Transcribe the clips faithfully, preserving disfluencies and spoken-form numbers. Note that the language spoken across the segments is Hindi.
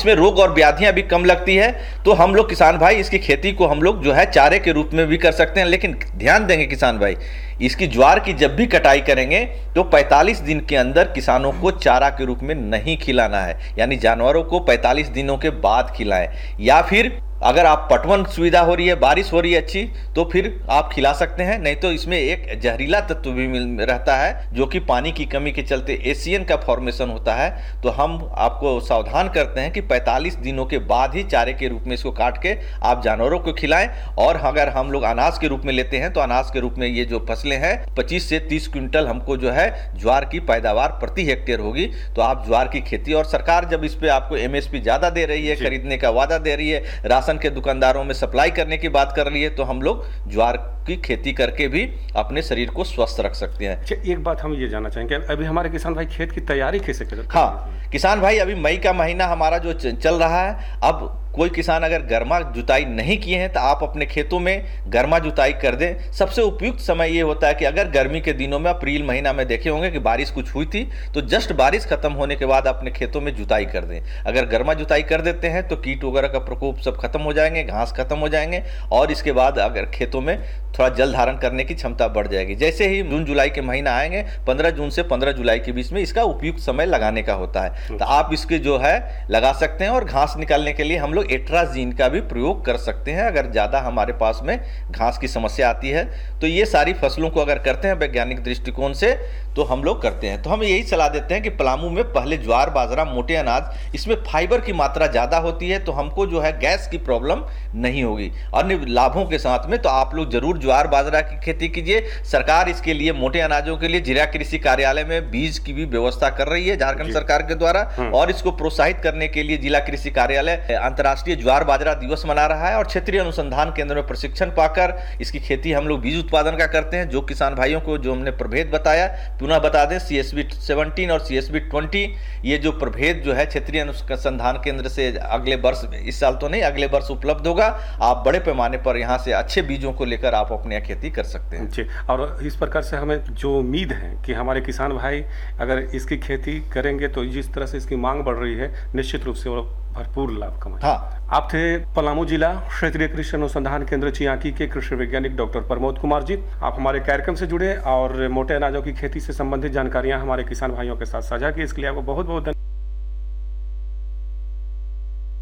इसमें रोग और व्याधियां भी कम लगती है। तो हम लोग किसान भाई इसकी खेती को हम लोग जो है चारे के रूप में भी कर सकते हैं। लेकिन ध्यान देंगे किसान भाई, इसकी ज्वार की जब भी कटाई करेंगे तो पैंतालीस दिन के अंदर किसानों को चारा के रूप में नहीं खिलाना है, यानी जानवरों को पैंतालीस दिनों के बाद खिलाएं। या फिर अगर आप पटवन सुविधा हो रही है, बारिश हो रही है अच्छी, तो फिर आप खिला सकते हैं। नहीं तो इसमें एक जहरीला तत्व भी मिल रहता है जो कि पानी की कमी के चलते एशियन का फॉर्मेशन होता है। तो हम आपको सावधान करते हैं कि पैंतालीस दिनों के बाद ही चारे के रूप में इसको काट के आप जानवरों को खिलाएं। और अगर हम लोग अनाज के रूप में लेते हैं तो अनाज के रूप में ये जो फसलें हैं पच्चीस से तीस क्विंटल हमको जो है ज्वार की पैदावार प्रति हेक्टेयर होगी। तो आप ज्वार की खेती, और सरकार जब इस पे आपको एमएसपी ज्यादा दे रही है, खरीदने का वादा दे रही है, राशन के दुकानदारों में सप्लाई करने की बात कर रही है, तो हम लोग ज्वार की खेती करके भी अपने शरीर को स्वस्थ रख सकते हैं। अच्छा, एक बात हम ये जानना चाहेंगे, अभी हमारे किसान भाई खेत की तैयारी कैसे करें? हाँ किसान भाई, अभी मई का महीना हमारा जो चल रहा है, अब कोई किसान अगर गर्मा जुताई नहीं किए हैं तो आप अपने खेतों में गर्मा जुताई कर दें। सबसे उपयुक्त समय ये होता है कि अगर गर्मी के दिनों में अप्रैल महीना में देखे होंगे कि बारिश कुछ हुई थी, तो जस्ट बारिश खत्म होने के बाद अपने खेतों में जुताई कर दें। अगर गर्मा जुताई कर देते हैं तो कीट वगैरह का प्रकोप सब खत्म हो जाएंगे, घास खत्म हो जाएंगे, और इसके बाद अगर खेतों में थोड़ा जल धारण करने की क्षमता बढ़ जाएगी। जैसे ही जून जुलाई के महीना आएंगे, पंद्रह जून से पंद्रह जुलाई के बीच में इसका उपयुक्त समय लगाने का होता है, तो आप इसके जो है लगा सकते हैं। और घास निकालने के लिए हम लोग एट्राजीन का भी प्रयोग कर सकते हैं अगर ज्यादा हमारे पास में घास की समस्या आती है। तो ये सारी फसलों को अगर करते हैं वैज्ञानिक दृष्टिकोण से तो हम लोग करते हैं। तो हम यही सलाह देते हैं कि पलामू में पहले ज्वार, बाजरा, मोटे अनाज, इसमें फाइबर की मात्रा ज्यादा होती है, तो हमको जो है गैस की प्रॉब्लम नहीं होगी अन्य लाभों के साथ में। तो आप लोग जरूर ज्वार बाजरा की खेती कीजिए। सरकार इसके लिए मोटे अनाजों के लिए जिला कृषि कार्यालय में बीज की भी व्यवस्था कर रही है झारखंड सरकार के द्वारा, और इसको प्रोत्साहित करने के लिए जिला कृषि कार्यालय अंतर्राष्ट्रीय ज्वार बाजरा दिवस मना रहा है। और क्षेत्रीय अनुसंधान केंद्र में प्रशिक्षण पाकर इसकी खेती हम लोग बीज उत्पादन का करते हैं। जो किसान भाइयों को जो हमने प्रभेद बताया, पुनः बता दें, सी एस बी सेवनटीन और सी एस बी ट्वेंटी, ये जो प्रभेद जो है क्षेत्रीय अनुसंधान केंद्र से अगले वर्ष, इस साल तो नहीं, अगले वर्ष उपलब्ध होगा। आप बड़े पैमाने पर यहाँ से अच्छे बीजों को लेकर आप अपने खेती कर सकते हैं। जी, और इस प्रकार से हमें जो उम्मीद है कि हमारे किसान भाई अगर इसकी खेती करेंगे तो जिस तरह से इसकी मांग बढ़ रही है, निश्चित रूप से वो भरपूर लाभ कमाएं। हाँ, आप थे पलामू जिला क्षेत्रीय कृषि अनुसंधान केंद्र चियाकी के कृषि वैज्ञानिक डॉक्टर प्रमोद कुमार जी। आप हमारे कार्यक्रम से जुड़े और मोटे अनाजों की खेती से संबंधित जानकारियां हमारे किसान भाइयों के साथ साझा की, इसके लिए आपको बहुत बहुत धन्यवाद।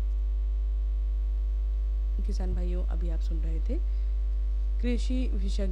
किसान भाइयों, अभी आप सुन रहे थे कृषि विशेषज्ञ